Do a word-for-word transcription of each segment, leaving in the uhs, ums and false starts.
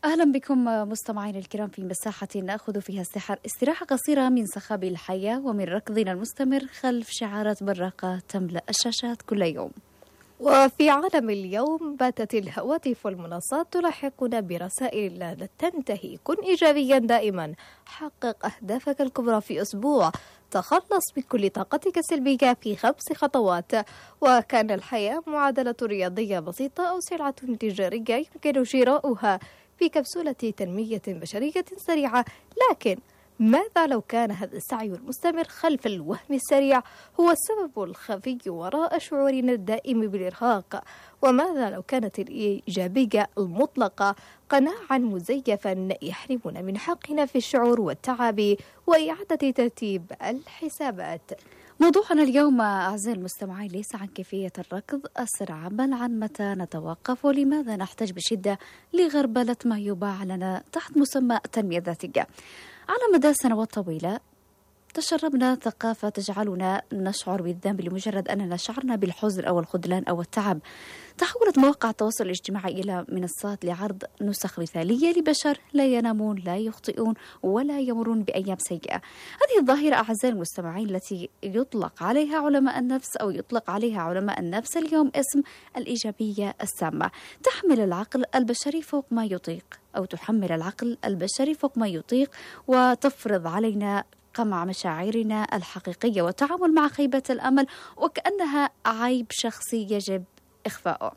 أهلا بكم مستمعين الكرام في مساحة نأخذ فيها استراحة قصيرة من صخب الحياة ومن ركضنا المستمر خلف شعارات براقة تملأ الشاشات كل يوم. وفي عالم اليوم باتت الهواتف والمنصات تلحقنا برسائل لا تنتهي. كن إيجابيا دائما، حقق أهدافك الكبرى في أسبوع، تخلص من كل طاقتك السلبية في خمس خطوات. وكان الحياة معادلة رياضية بسيطة أو سلعة تجارية يمكن شراؤها في كبسولة تنمية بشرية سريعة، لكن ماذا لو كان هذا السعي المستمر خلف الوهم السريع هو السبب الخفي وراء شعورنا الدائم بالإرهاق؟ وماذا لو كانت الإيجابية المطلقة قناعا مزيفا يحرمنا من حقنا في الشعور والتعب وإعادة ترتيب الحسابات؟ موضوعنا اليوم أعزائي المستمعين ليس عن كيفية الركض أسرع، بل عن متى نتوقف ولماذا نحتاج بشدة لغربلة ما يباع لنا تحت مسمى التنمية الذاتية. على مدى سنوات طويلة تشربنا ثقافة تجعلنا نشعر بالذنب لمجرد أننا شعرنا بالحزن أو الخذلان أو التعب. تحولت مواقع التواصل الاجتماعي إلى منصات لعرض نسخ مثالية لبشر لا ينامون لا يخطئون ولا يمرون بأيام سيئة. هذه الظاهرة أعزائي المستمعين التي يطلق عليها علماء النفس أو يطلق عليها علماء النفس اليوم اسم الإيجابية السامة، تحمل العقل البشري فوق ما يطيق أو تحمل العقل البشري فوق ما يطيق وتفرض علينا قمع مشاعرنا الحقيقية والتعامل مع خيبة الأمل وكأنها عيب شخصي يجب إخفاؤه.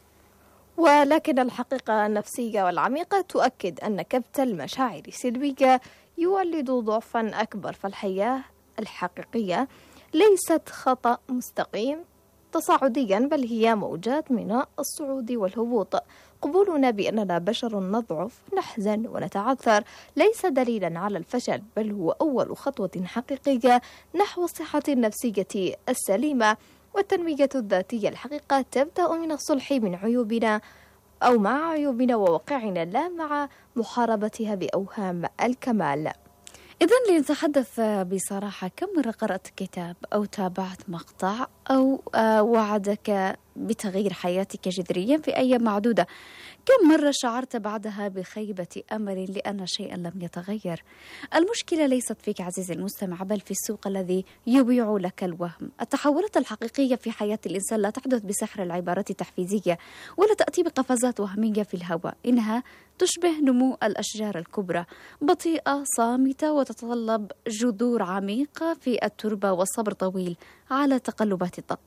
ولكن الحقيقة النفسية والعميقة تؤكد أن كبت المشاعر السلبية يولد ضعفا أكبر، فالحياة الحقيقية ليست خطأ مستقيم تصاعديا، بل هي موجات من الصعود والهبوط. قبولنا بأننا بشر نضعف نحزن ونتعثر ليس دليلا على الفشل، بل هو أول خطوة حقيقية نحو الصحة النفسية السليمة. والتنمية الذاتية الحقيقة تبدأ من الصلح من عيوبنا أو مع عيوبنا وواقعنا، لا مع محاربتها بأوهام الكمال. إذن لنتحدث بصراحة، كم مرة قرأت كتاب أو تابعت مقطع أو وعدك بتغيير حياتك جذريا في أيام معدودة؟ كم مرة شعرت بعدها بخيبة أمل لأن شيئا لم يتغير؟ المشكلة ليست فيك عزيزي المستمع، بل في السوق الذي يبيع لك الوهم. التحولات الحقيقية في حياة الإنسان لا تحدث بسحر العبارات التحفيزية ولا تأتي بقفزات وهمية في الهواء، إنها تشبه نمو الأشجار الكبرى، بطيئة صامتة وتتطلب جذور عميقة في التربة وصبر طويل على تقلبات الطقس.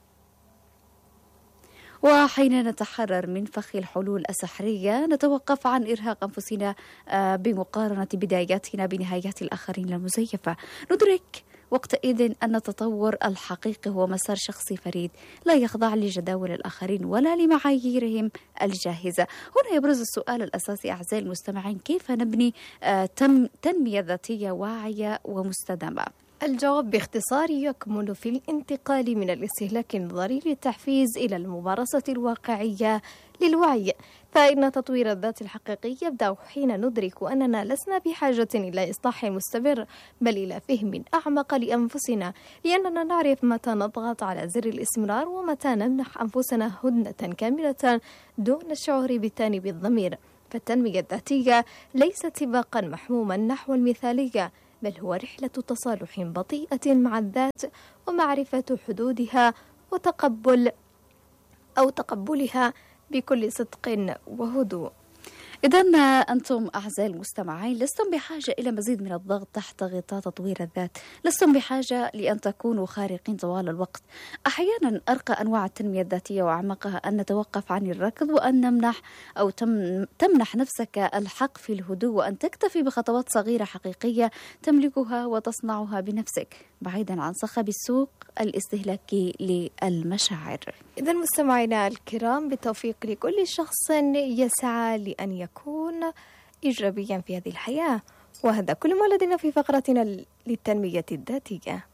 وحين نتحرر من فخ الحلول السحرية نتوقف عن إرهاق أنفسنا بمقارنة بداياتنا بنهايات الآخرين المزيفة. ندرك وقتئذ أن التطور الحقيقي هو مسار شخصي فريد لا يخضع لجداول الآخرين ولا لمعاييرهم الجاهزة. هنا يبرز السؤال الأساسي أعزائي المستمعين: كيف نبني تنمية ذاتية واعية ومستدامة؟ الجواب باختصار يكمن في الانتقال من الاستهلاك النظري للتحفيز إلى الممارسة الواقعية للوعي. فإن تطوير الذات الحقيقي يبدأ حين ندرك أننا لسنا بحاجة إلى إصلاح مستمر، بل إلى فهم أعمق لأنفسنا، لأننا نعرف متى نضغط على زر الاستمرار ومتى نمنح أنفسنا هدنة كاملة دون الشعور بالتاني بالضمير. فالتنمية الذاتية ليست سباقا محموما نحو المثالية، بل هو رحلة تصالح بطيئة مع الذات ومعرفة حدودها وتقبل أو تقبلها بكل صدق وهدوء. إذن أنتم أعزائي المستمعين لستم بحاجة إلى مزيد من الضغط تحت غطاء تطوير الذات، لستم بحاجة لأن تكونوا خارقين طوال الوقت. أحيانا أرقى أنواع التنمية الذاتية وأعمقها أن نتوقف عن الركض وأن نمنح أو تمنح نفسك الحق في الهدوء، وأن تكتفي بخطوات صغيرة حقيقية تملكها وتصنعها بنفسك بعيدا عن صخب السوق الاستهلاكي للمشاعر. إذن مستمعينا الكرام، بالتوفيق لكل شخص يسعى لأن يكون إيجابيا في هذه الحياة. وهذا كل ما لدينا في فقرتنا للتنمية الذاتية.